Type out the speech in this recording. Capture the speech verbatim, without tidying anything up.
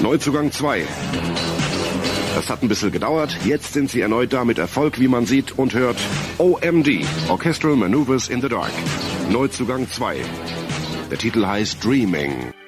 Neuzugang zwei. Das hat ein bisschen gedauert. Jetzt sind sie erneut da mit Erfolg, wie man sieht und hört. O M D, Orchestral Maneuvers in the Dark. Neuzugang zwei. Der Titel heißt Dreaming.